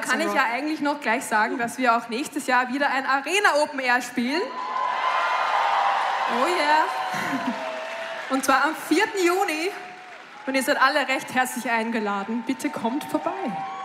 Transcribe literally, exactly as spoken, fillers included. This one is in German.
kann ich ja eigentlich noch gleich sagen, dass wir auch nächstes Jahr wieder ein Arena Open Air spielen. Oh yeah. Und zwar am vierten Juni. Und ihr seid alle recht herzlich eingeladen. Bitte kommt vorbei.